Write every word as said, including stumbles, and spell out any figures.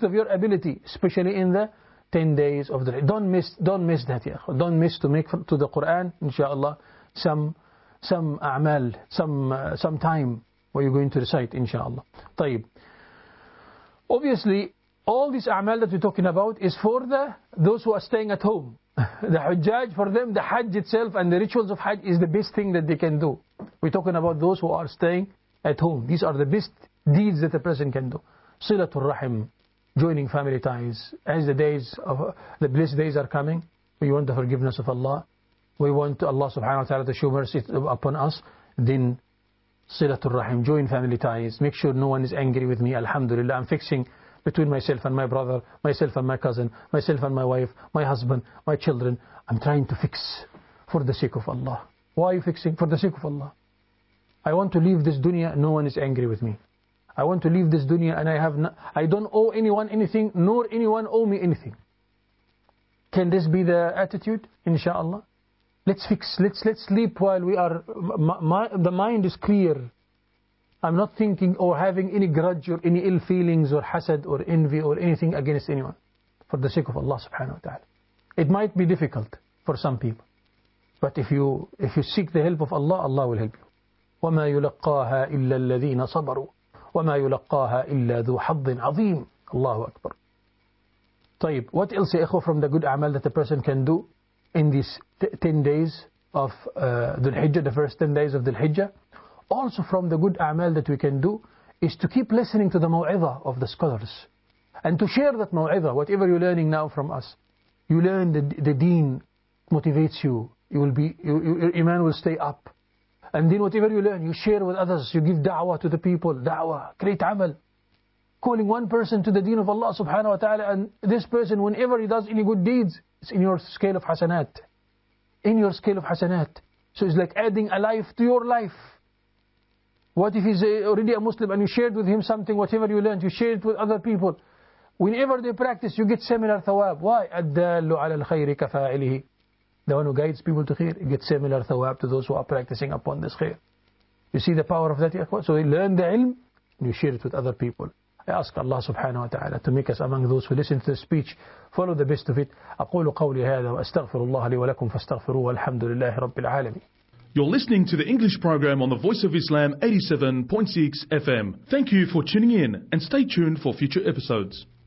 best of your ability, especially in the ten days of the Hijjah. Don't miss, don't miss that, ya. Don't miss to make to the Quran, inshallah, some some a'mal, some uh, some time where you're going to recite, inshallah. طيب. Obviously, all these a'mal that we're talking about is for the those who are staying at home. The Hujjaj, for them, the Hajj itself and the rituals of Hajj is the best thing that they can do. We're talking about those who are staying at home. These are the best deeds that a person can do. Silatul Rahim, joining family ties. As the days of the blessed days are coming, we want the forgiveness of Allah. We want Allah subhanahu wa ta'ala to show mercy upon us. Then Silatul Rahim, join family ties. Make sure no one is angry with me. Alhamdulillah, I'm fixing between myself and my brother, myself and my cousin, myself and my wife, my husband, my children. I'm trying to fix for the sake of Allah. Why are you fixing? For the sake of Allah. I want to leave this dunya, no one is angry with me. I want to leave this dunya and I have no, I don't owe anyone anything, nor anyone owe me anything. Can this be the attitude? Inshallah. Let's fix, let's let's sleep while we are, my, my, the mind is clear. I'm not thinking or having any grudge or any ill feelings or hasad or envy or anything against anyone. For the sake of Allah subhanahu wa ta'ala. It might be difficult for some people. But if you if you seek the help of Allah, Allah will help you. وَمَا يُلَقَّاهَا إِلَّا الَّذِينَ صَبَرُوا وَمَا يُلَقَّاهَا إِلَّا ذُو حَظٍّ عَظِيمٍ. Allahu Akbar. طيب, what else, ya ikhwa, from the good amal that a person can do in these ten days of uh, Dhul Hijjah, the first ten days of Dhul Hijjah? Also from the good a'mal that we can do is to keep listening to the maw'idha of the scholars and to share that maw'idha, whatever you're learning now from us. You learn the, the deen motivates you, you will be, you, you, your iman will stay up. And then whatever you learn, you share with others, you give da'wah to the people, da'wah, great amal. Calling one person to the deen of Allah subhanahu wa ta'ala, and this person, whenever he does any good deeds, it's in your scale of hasanat. In your scale of hasanat. So it's like adding a life to your life. What if he's already a Muslim and you shared with him something, whatever you learned, you shared it with other people. Whenever they practice, you get similar thawab. Why? الدَّالُّ عَلَى الْخَيْرِ كَفَاعِلِهِ. The one who guides people to khair, gets similar thawab to those who are practicing upon this khair. You see the power of that, ya akhwa? So you learn the ilm, and you share it with other people. I ask Allah subhanahu wa ta'ala to make us among those who listen to the speech, follow the best of it. أقول قولي هذا وأستغفر الله لي ولكم فاستغفروه والحمد لله رب العالمين. You're listening to the English program on the Voice of Islam eighty-seven point six F M. Thank you for tuning in and stay tuned for future episodes.